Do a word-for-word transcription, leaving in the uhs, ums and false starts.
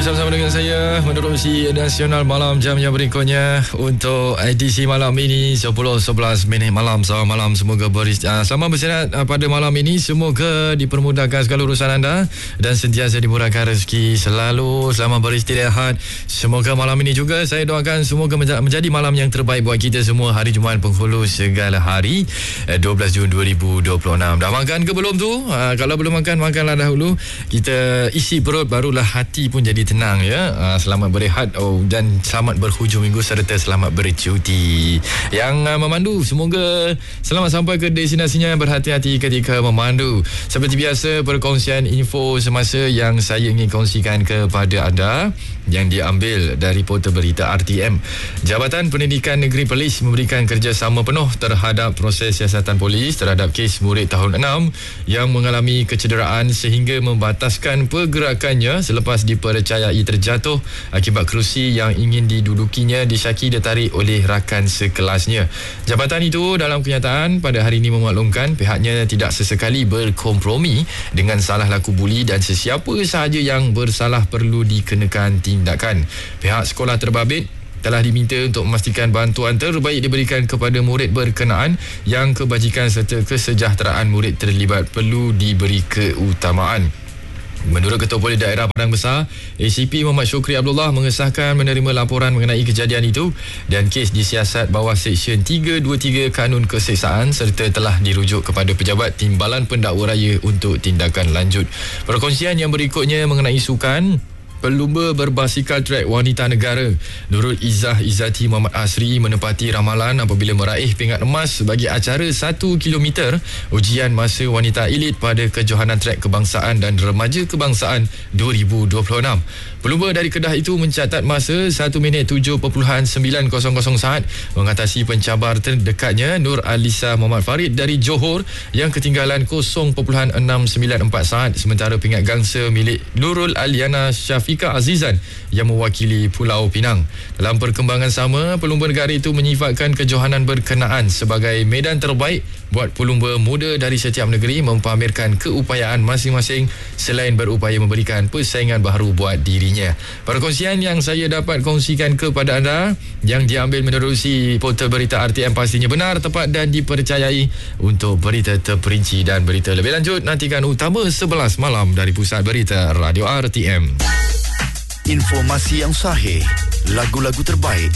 bersama-sama dengan saya menerusi nasional malam jam yang berikutnya untuk edisi malam ini sepuluh sebelas minit malam. Selamat malam, semoga beristirahat, selamat beristirahat pada malam ini. Semoga dipermudahkan segala urusan anda dan sentiasa dimurahkan rezeki selalu. Selamat beristirahat. Semoga malam ini juga saya doakan semoga menjadi malam yang terbaik buat kita semua. Hari Jumaat penghulu segala hari, dua belas Jun dua ribu dua puluh enam. Dah makan ke belum tu? Ha, kalau belum makan, makanlah dahulu. Kita isi perut, barulah hati pun jadi tenang ya. Uh, selamat berehat oh, dan selamat berhujung minggu serta selamat bercuti. Yang uh, memandu semoga selamat sampai ke destinasinya, berhati-hati ketika memandu. Seperti biasa, perkongsian info semasa yang saya ingin kongsikan kepada anda yang diambil dari portal berita R T M. Jabatan Pendidikan Negeri Perlis memberikan kerjasama penuh terhadap proses siasatan polis terhadap kes murid tahun enam yang mengalami kecederaan sehingga membataskan pergerakannya selepas dipercayai terjatuh akibat kerusi yang ingin didudukinya disyaki ditarik oleh rakan sekelasnya. Jabatan itu dalam kenyataan pada hari ini memaklumkan pihaknya tidak sesekali berkompromi dengan salah laku buli dan sesiapa sahaja yang bersalah perlu dikenakan tindakan. Pihak sekolah terbabit telah diminta untuk memastikan bantuan terbaik diberikan kepada murid berkenaan yang kebajikan serta kesejahteraan murid terlibat perlu diberi keutamaan. Menurut Ketua Polis Daerah Padang Besar, A C P Muhammad Syukri Abdullah mengesahkan menerima laporan mengenai kejadian itu dan kes disiasat bawah Seksyen tiga dua tiga Kanun Keseksaan serta telah dirujuk kepada Pejabat Timbalan Pendakwa Raya untuk tindakan lanjut. Perkongsian yang berikutnya mengenai sukan. Pelumba berbasikal trek wanita negara Nurul Izzah Izzati Muhammad Asri menepati ramalan apabila meraih pingat emas bagi acara satu kilometer ujian masa wanita elit pada Kejohanan Trek Kebangsaan dan Remaja Kebangsaan dua ribu dua puluh enam. Pelumba dari Kedah itu mencatat masa satu minit tujuh perpuluhan sembilan kosong kosong saat mengatasi pencabar terdekatnya Nur Alisa Muhammad Farid dari Johor yang ketinggalan kosong perpuluhan enam sembilan empat saat, sementara pingat gangsa milik Nurul Aliana Syafiqah Azizan yang mewakili Pulau Pinang. Dalam perkembangan sama, pelumba negara itu menyifatkan kejohanan berkenaan sebagai medan terbaik buat pelumba muda dari setiap negeri mempamerkan keupayaan masing-masing selain berupaya memberikan persaingan baru buat dirinya. Perkongsian yang saya dapat kongsikan kepada anda yang diambil menerusi portal berita R T M pastinya benar, tepat dan dipercayai. Untuk berita terperinci dan berita lebih lanjut, nantikan utama sebelas malam dari Pusat Berita Radio R T M. Informasi yang sahih, lagu-lagu terbaik